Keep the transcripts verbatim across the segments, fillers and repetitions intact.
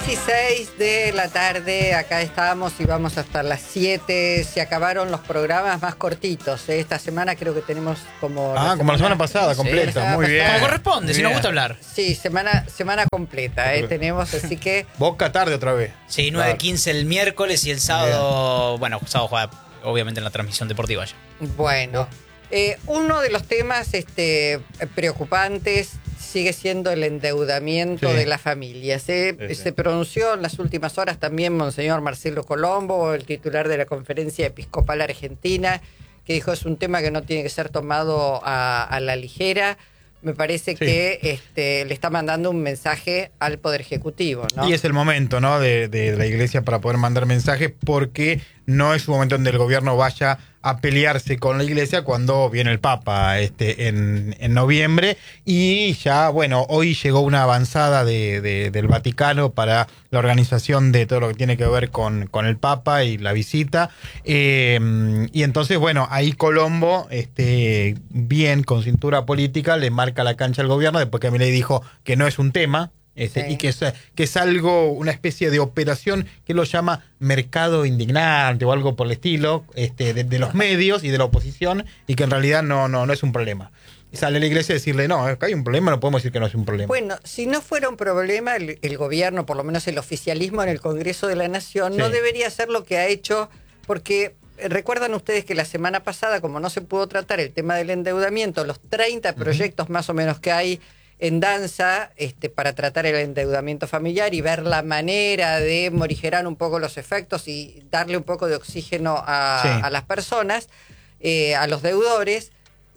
dieciséis de la tarde, acá estamos y vamos hasta las siete. Se acabaron los programas más cortitos. ¿eh? Esta semana creo que tenemos como... Ah, la como la semana semana pasada, completa. Sí, la semana muy pasada. bien. Como corresponde, Muy si nos bien. gusta hablar. Sí, semana, semana completa ¿eh? tenemos, así que... Boca tarde otra vez. Sí, nueve quince el miércoles y el sábado, bueno, sábado juega obviamente en la transmisión deportiva ya. Bueno, eh, uno de los temas este, preocupantes sigue siendo el endeudamiento Sí. de las familias. ¿eh? Sí, sí. Se pronunció en las últimas horas también Monseñor Marcelo Colombo, el titular de la Conferencia Episcopal Argentina, que dijo es un tema que no tiene que ser tomado a, a la ligera. Me parece Sí. que este, le está mandando un mensaje al Poder Ejecutivo, ¿no? Y es el momento, ¿no? De, de la Iglesia para poder mandar mensajes, porque no es un momento donde el gobierno vaya a pelearse con la Iglesia cuando viene el Papa este, en, en noviembre. Y ya, bueno, hoy llegó una avanzada de, de, del Vaticano para la organización de todo lo que tiene que ver con, con el Papa y la visita. Eh, y entonces, bueno, ahí Colombo, este, bien, con cintura política, le marca la cancha al gobierno, después que Milei dijo que no es un tema. Este, Sí. Y que es, que es algo, una especie de operación que lo llama mercado indignante o algo por el estilo, este, de, de los medios y de la oposición, y que en realidad no, no, no es un problema. Y sale la Iglesia a decirle, no, acá hay un problema, no podemos decir que no es un problema. Bueno, si no fuera un problema, el, el gobierno, por lo menos el oficialismo en el Congreso de la Nación, Sí. no debería hacer lo que ha hecho, porque eh, recuerdan ustedes que la semana pasada, como no se pudo tratar el tema del endeudamiento, los treinta proyectos más o menos que hay en danza este, para tratar el endeudamiento familiar y ver la manera de morigerar un poco los efectos y darle un poco de oxígeno a, Sí. a las personas, eh, a los deudores,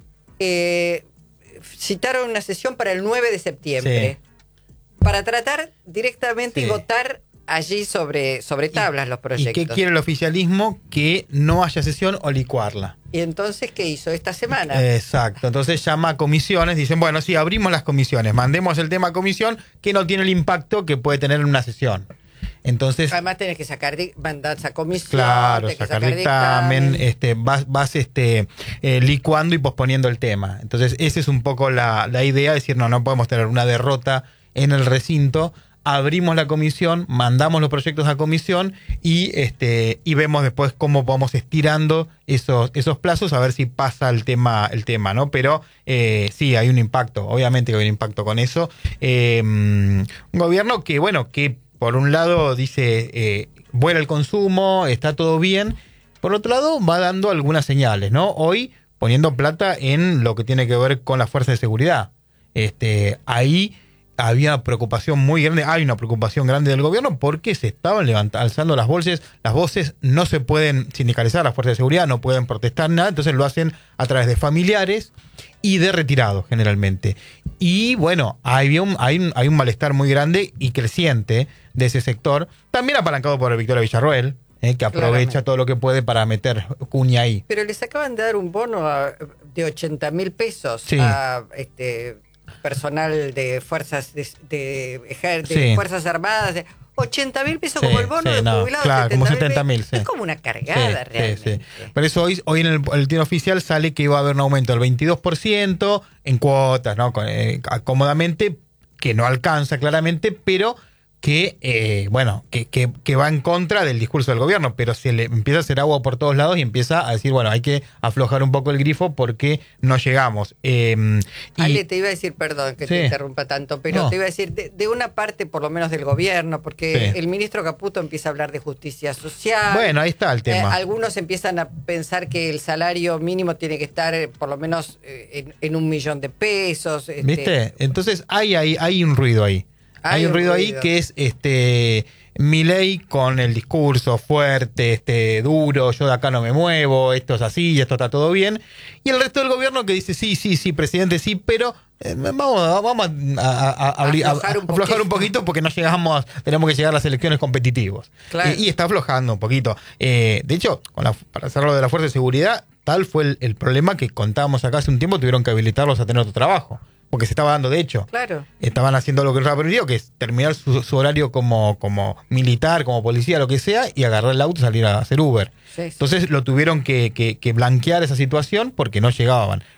eh, citaron una sesión para el nueve de septiembre para tratar directamente Sí. y votar allí sobre, sobre tablas los ¿Y proyectos. qué quiere el oficialismo? Que no haya sesión o licuarla. Y entonces, ¿qué hizo esta semana? Exacto, entonces llama a comisiones, dicen, bueno, sí, abrimos las comisiones, mandemos el tema a comisión que no tiene el impacto que puede tener en una sesión. Entonces, Además tenés que sacar di- mandas a comisión, claro, tenés que sacar dictamen, dictamen. este, vas, vas este, eh, licuando y posponiendo el tema. Entonces, esa es un poco la, la idea, decir, no, no podemos tener una derrota en el recinto. Abrimos la comisión, mandamos los proyectos a comisión y este y vemos después cómo vamos estirando esos esos plazos a ver si pasa el tema el tema, ¿no? Pero eh, sí, hay un impacto, obviamente que hay un impacto con eso. Eh, un gobierno que, bueno, que por un lado dice, eh, vuela el consumo, está todo bien, por otro lado va dando algunas señales, ¿no? Hoy poniendo plata en lo que tiene que ver con las fuerzas de seguridad. Este, ahí había una preocupación muy grande, hay una preocupación grande del gobierno porque se estaban levantando, alzando las voces, las voces no se pueden sindicalizar, las fuerzas de seguridad no pueden protestar nada, entonces lo hacen a través de familiares y de retirados generalmente. Y bueno, hay un, hay un, hay un malestar muy grande y creciente de ese sector, también apalancado por Victoria Villarroel, eh, que aprovecha Claramente. todo lo que puede para meter cuña ahí. Pero les acaban de dar un bono a- de ochenta mil pesos Sí. a este personal de fuerzas de, de, ejer- de Sí. fuerzas armadas. de- ochenta mil pesos Sí, como el bono sí, de no, jubilados. claro, como setenta mil, sí. Es como una cargada Sí, realmente. sí, sí. Por eso hoy, hoy en el boletín oficial sale que iba a haber un aumento del veintidós por ciento en cuotas, ¿no? Con, eh, acomodamente, que no alcanza claramente, pero que, eh, bueno, que, que, que va en contra del discurso del gobierno, pero se le empieza a hacer agua por todos lados y empieza a decir, bueno, hay que aflojar un poco el grifo porque no llegamos. Eh, y- Ale, te iba a decir, perdón que te Sí. interrumpa tanto, pero No. te iba a decir, de, de una parte por lo menos del gobierno, porque Sí. el ministro Caputo empieza a hablar de justicia social. bueno, ahí está el Eh, tema. algunos empiezan a pensar que el salario mínimo tiene que estar eh, por lo menos eh, en, en un millón de pesos. este, ¿Viste? Entonces hay, hay, hay un ruido ahí. Hay, un ruido, ahí que es este Milei con el discurso fuerte, este duro, yo de acá no me muevo, esto es así, esto está todo bien. Y el resto del gobierno que dice, sí, sí, sí, presidente, sí, pero eh, vamos, a- vamos a, a- a- a- abrir- a- Aflojar un a- aflojar un poquito. poquito porque no llegamos, tenemos que llegar a las elecciones competitivas. Claro. Eh, y está aflojando un poquito. Eh, de hecho, con la, para hacerlo de la Fuerza de Seguridad, tal fue el, el problema que contábamos acá hace un tiempo, tuvieron que habilitarlos a tener otro trabajo. Porque se estaba dando de hecho. Claro. Estaban haciendo lo que les había permitido, que es terminar su, su horario como, como militar, como policía, lo que sea, y agarrar el auto y salir a hacer Uber. Sí, sí. Entonces lo tuvieron que, que, que blanquear esa situación porque no llegaban.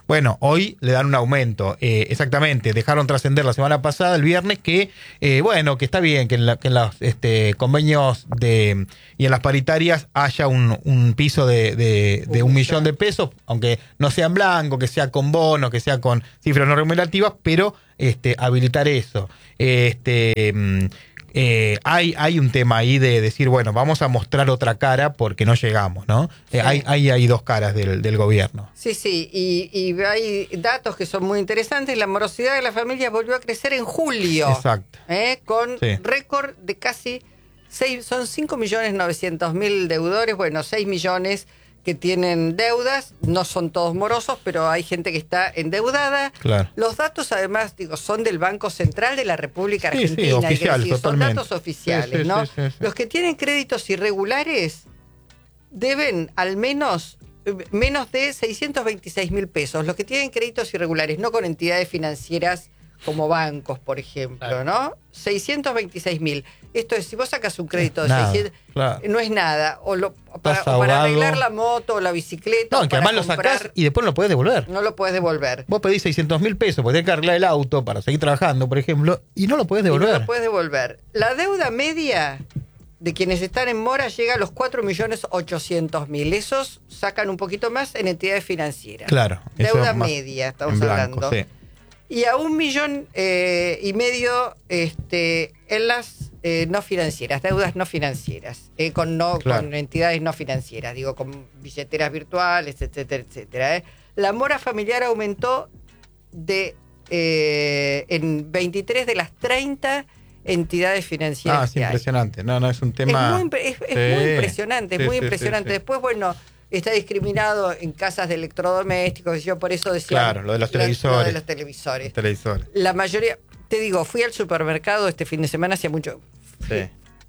Bueno, hoy le dan un aumento. Eh, exactamente, dejaron trascender la semana pasada, el viernes, que eh, bueno, que está bien que en, la, que en los este, convenios de y en las paritarias haya un, un piso de, de, de un millón de pesos, aunque no sea en blanco, que sea con bono, que sea con cifras no remunerativas, pero este, habilitar eso. Este... Eh, hay, hay un tema ahí de decir, bueno, vamos a mostrar otra cara porque no llegamos, ¿no? Sí. Eh, hay, hay, hay dos caras del, del gobierno. Sí, sí, y, y hay datos que son muy interesantes. La morosidad de la familia volvió a crecer en julio. Exacto. ¿eh? Con Sí. récord de casi seis, son cinco millones novecientos mil deudores, bueno, seis millones que tienen deudas, no son todos morosos, pero hay gente que está endeudada. Claro. Los datos, además, digo, son del Banco Central de la República Sí, sí, Argentina, hay que oficiales, decir, son totalmente. datos oficiales, Sí, sí, ¿no? sí, sí, sí. Los que tienen créditos irregulares deben al menos eh, menos de seiscientos veintiséis mil pesos. Los que tienen créditos irregulares, no con entidades financieras como bancos, por ejemplo, Claro. ¿no? seiscientos veintiséis mil. Esto es, si vos sacas un crédito de Nada, seiscientos, claro. no es nada. O, lo, para, Estás o para ahogado. arreglar la moto o la bicicleta. No, o que para además lo comprar, sacás y después no lo podés devolver. no lo puedes devolver. Vos pedís seiscientos mil pesos, podés que arreglar el auto para seguir trabajando, por ejemplo, y no lo podés Y no devolver. lo puedes devolver. La deuda media de quienes están en mora llega a los cuatro millones ochocientos mil. Esos sacan un poquito más en entidades financieras. Claro. eso Deuda más media, estamos en blanco, hablando. sí. Y a un millón eh, y medio este, en las eh, no financieras, deudas no financieras, eh, con, no, Claro. con entidades no financieras, digo, con billeteras virtuales, etcétera, etcétera. ¿eh? La mora familiar aumentó de eh, en veintitrés de las treinta entidades financieras Ah, es que hay. impresionante. No, no, es un Es, tema... muy, impre- es- es Sí. muy impresionante, es Sí, muy sí, sí, impresionante. sí. Después, bueno, está discriminado en casas de electrodomésticos, y yo por eso decía... Claro, lo de los Lo de televisores. los televisores. Televisores. La mayoría, te digo, fui al supermercado este fin de semana, hacía mucho. Sí.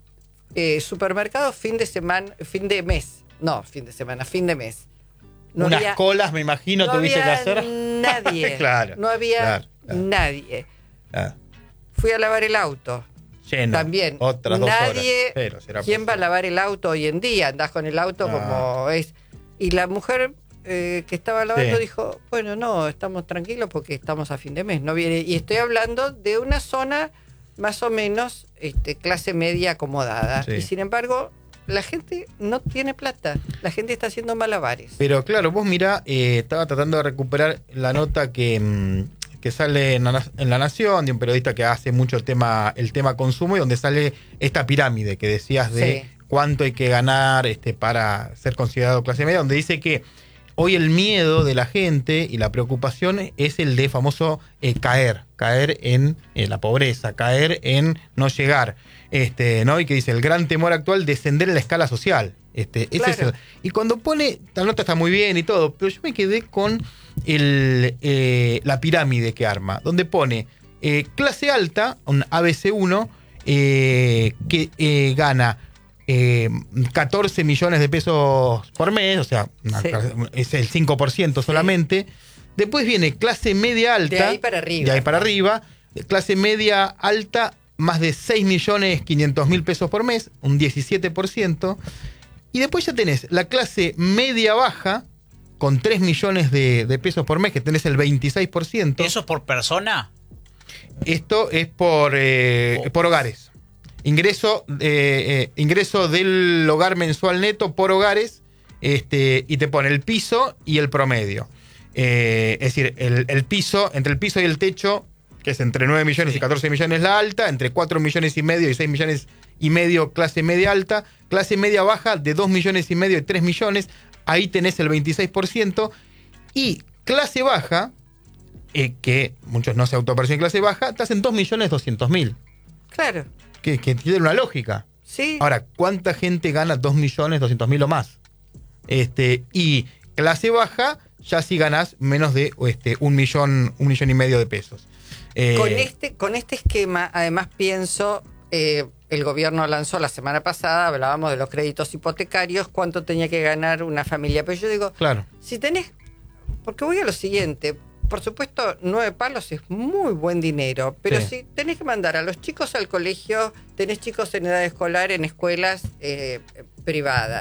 Eh, supermercado fin de semana, fin de mes. No, fin de semana, fin de mes. No Unas había, colas, me imagino, no tuviste que había hacer. nadie. Claro, No había claro, claro. nadie. Ah, Fui a lavar el auto. lleno. También. Otras dos nadie. horas. Pero será ¿Quién va a posible. lavar el auto hoy en día? Andás con el auto No. como es. Y la mujer eh, que estaba lavando Sí. dijo, bueno, no, estamos tranquilos porque estamos a fin de mes. No viene. Y estoy hablando de una zona más o menos este, clase media acomodada. Sí. Y sin embargo, la gente no tiene plata. La gente está haciendo malabares. Pero claro, vos mirá, eh, estaba tratando de recuperar la nota que, mm, que sale en la, en La Nación, de un periodista que hace mucho el tema, el tema consumo, y donde sale esta pirámide que decías de Sí. cuánto hay que ganar este, para ser considerado clase media, donde dice que hoy el miedo de la gente y la preocupación es el de famoso eh, caer, caer en eh, la pobreza, caer en no llegar. Este, ¿no? Y que dice, el gran temor actual, descender en la escala social. Este, ese Claro. es el- y cuando pone, la nota está muy bien y todo, pero yo me quedé con el, eh, la pirámide que arma, donde pone eh, clase alta, un A B C uno, eh, que eh, gana eh, catorce millones de pesos por mes, o sea, una- Sí. es el cinco por ciento solamente. Después viene clase media alta. De ahí para arriba. De ahí para arriba. Clase media alta, más de seis millones quinientos mil pesos por mes, un diecisiete por ciento. Y después ya tenés la clase media baja, con tres millones de, de pesos por mes, que tenés el veintiséis por ciento. ¿Eso es por persona? Esto es por, eh, Oh. por hogares. Ingreso, eh, eh, ingreso del hogar mensual neto por hogares, este, y te pone el piso y el promedio. Eh, es decir, el, el piso, entre el piso y el techo, que es entre nueve millones Sí. y catorce millones la alta, entre cuatro millones y medio y seis millones y medio clase media alta, clase media baja de dos millones y medio y tres millones, ahí tenés el veintiséis por ciento, y clase baja, eh, que muchos no se autoperciben clase baja, estás en dos millones doscientos mil, Claro. que, que tiene una lógica. Sí. Ahora, ¿cuánta gente gana dos millones doscientos mil o más? Este, y clase baja, ya sí ganás menos de este, un millón, un millón y medio de pesos. Eh, Con este, con este esquema, además pienso, eh, el gobierno lanzó la semana pasada, hablábamos de los créditos hipotecarios, cuánto tenía que ganar una familia. Pero yo digo, Claro, si tenés, porque voy a lo siguiente, por supuesto, nueve palos es muy buen dinero, pero Sí. si tenés que mandar a los chicos al colegio, tenés chicos en edad escolar en escuelas eh, privadas.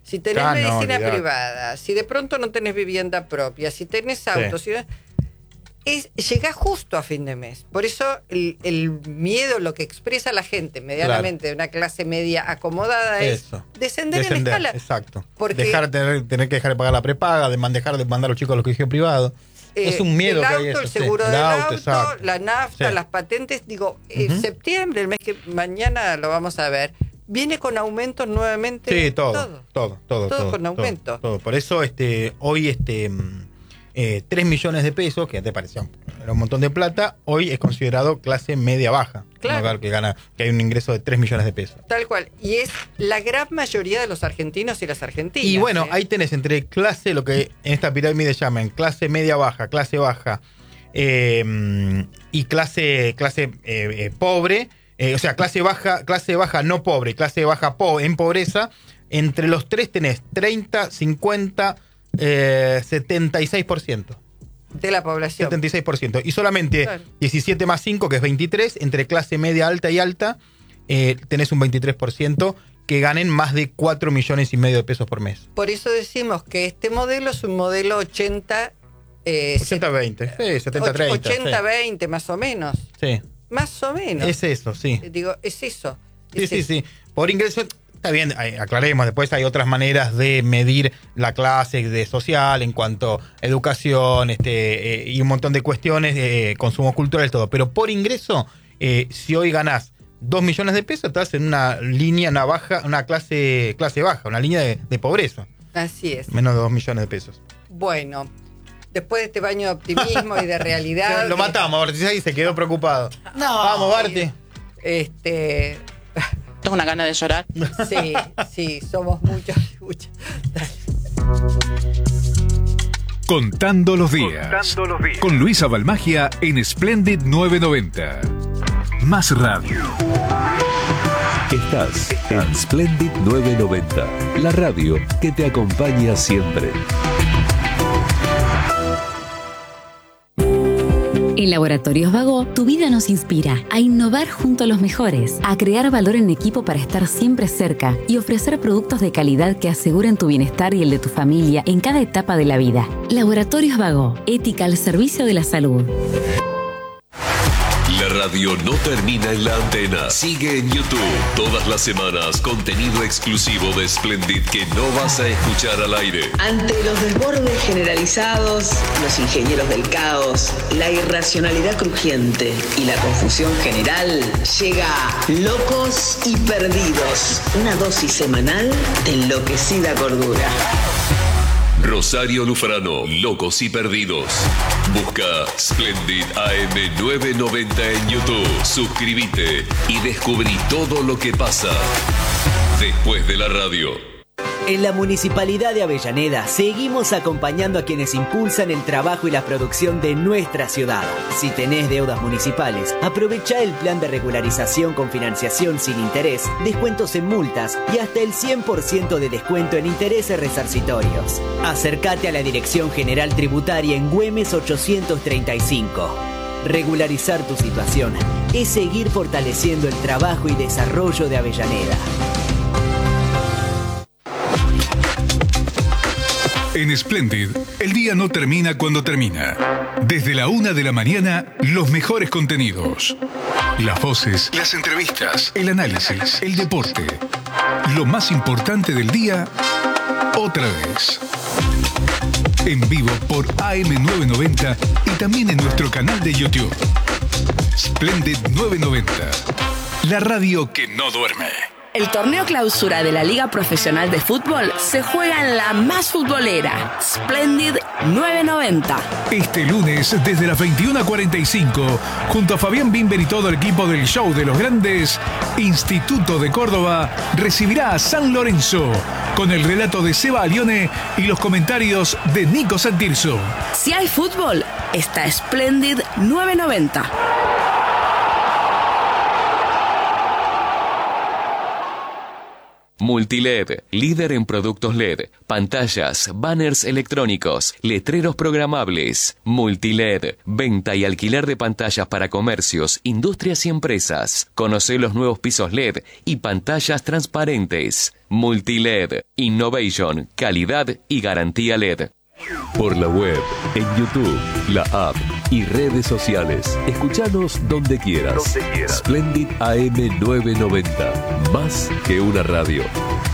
si tenés Ah, no, medicina olvidate. privada, si de pronto no tenés vivienda propia, si tenés auto, Sí. si... Es, llegás justo a fin de mes. Por eso el, el miedo, lo que expresa la gente medianamente de una clase media acomodada Eso. es descender, Descender, en escala. exacto. Porque Dejar de tener, tener que dejar de pagar la prepaga, de man- dejar de mandar a los chicos a los colegios privados. eh, es un miedo el que auto, hay eso, el sí. seguro El del auto, auto, exacto. la nafta, Sí. las patentes. Digo, en Ujú. septiembre, el mes que mañana lo vamos a ver, viene con aumentos nuevamente. Sí, todo, todo. todo, todo, Todo todo, con aumento. Todo, todo. Por eso, este, hoy, este, mm, eh, tres millones de pesos, que te parecía un, era un montón de plata, hoy es considerado clase media baja. Claro. ¿No? Que gana, que hay un ingreso de tres millones de pesos. Tal cual. Y es la gran mayoría de los argentinos y las argentinas. Y bueno, ¿eh? ahí tenés entre clase, lo que en esta pirámide llaman clase media baja, clase baja eh, y clase, clase eh, eh, pobre, eh, o sea, clase baja, clase baja no pobre, clase baja po en pobreza. Entre los tres tenés treinta, cincuenta, eh, setenta y seis por ciento. de la población. setenta y seis por ciento. Y solamente Claro. diecisiete más cinco, que es veintitrés, entre clase media alta y alta, eh, tenés un veintitrés por ciento que ganen más de cuatro millones y medio de pesos por mes. Por eso decimos que este modelo es un modelo ochenta, eh, ochenta veinte, sí, setenta treinta. ochenta veinte más o menos. Sí. Más o menos. Es eso, sí. Eh, Digo, es eso. Sí, es sí, eso. sí. Por ingreso, está bien, eh, aclaremos, después hay otras maneras de medir la clase de social en cuanto a educación este, eh, y un montón de cuestiones, eh, consumo cultural, todo. Pero por ingreso, eh, si hoy ganás dos millones de pesos, estás en una línea, una baja, una clase, clase baja, una línea de, de pobreza. Así es. Menos de dos millones de pesos. Bueno, después de este baño de optimismo y de realidad. Lo matamos, Barty, ahí se quedó preocupado. No. Vamos, Barty. Este. Tengo una gana de llorar. Sí, sí, somos muchos. muchos. Dale. Contando los días. Contando los días. Con Luisa Balmagia en Splendid novecientos noventa. Más radio. Estás en Splendid novecientos noventa, la radio que te acompaña siempre. En Laboratorios Vago, tu vida nos inspira a innovar junto a los mejores, a crear valor en equipo para estar siempre cerca y ofrecer productos de calidad que aseguren tu bienestar y el de tu familia en cada etapa de la vida. Laboratorios Vago, ética al servicio de la salud. La radio no termina en la antena. Sigue en YouTube. Todas las semanas, contenido exclusivo de Splendid que no vas a escuchar al aire. Ante los desbordes generalizados, los ingenieros del caos, la irracionalidad crujiente y la confusión general, llega Locos y Perdidos, una dosis semanal de enloquecida cordura. Rosario Lufrano, Locos y Perdidos. Busca Splendid A M novecientos noventa en YouTube. Suscríbete y descubrí todo lo que pasa después de la radio. En la Municipalidad de Avellaneda seguimos acompañando a quienes impulsan el trabajo y la producción de nuestra ciudad. Si tenés deudas municipales, aprovecha el plan de regularización con financiación sin interés, descuentos en multas y hasta el cien por ciento de descuento en intereses resarcitorios. Acércate a la Dirección General Tributaria en Güemes ochocientos treinta y cinco. Regularizar tu situación es seguir fortaleciendo el trabajo y desarrollo de Avellaneda. En Splendid, el día no termina cuando termina. Desde la una de la mañana, los mejores contenidos. Las voces, las entrevistas, el análisis, el deporte. Lo más importante del día, otra vez. En vivo por A M novecientos noventa y también en nuestro canal de YouTube. Splendid novecientos noventa, la radio que no duerme. El torneo clausura de la Liga Profesional de Fútbol se juega en la más futbolera, Splendid novecientos noventa. Este lunes, desde las veintiuna cuarenta y cinco, junto a Fabián Bimber y todo el equipo del Show de los Grandes, Instituto de Córdoba recibirá a San Lorenzo, con el relato de Seba Alione y los comentarios de Nico Santirso. Si hay fútbol, está Splendid novecientos noventa. Multiled, líder en productos L E D, pantallas, banners electrónicos, letreros programables. Multiled, venta y alquiler de pantallas para comercios, industrias y empresas. Conoce los nuevos pisos L E D y pantallas transparentes. Multiled, innovation, calidad y garantía L E D. Por la web, en YouTube, la app y redes sociales. Escuchanos donde quieras. Donde quieras. Splendid A M novecientos noventa. Más que una radio.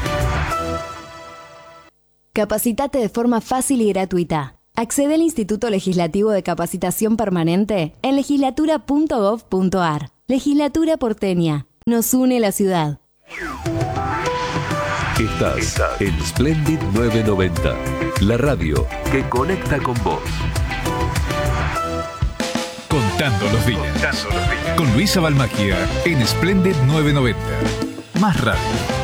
Capacitate de forma fácil y gratuita. Accede al Instituto Legislativo de Capacitación Permanente en legislatura punto gov punto ar. Legislatura porteña. Nos une la ciudad. Estás, Estás en Splendid novecientos noventa. La radio que conecta con vos. Contando los días. Contando los días. Con Luisa Balmagia en Splendid novecientos noventa. Más radio.